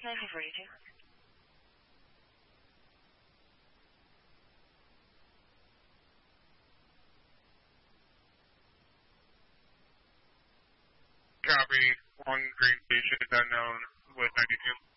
9042. Copy. 1 Green Station unknown with 92.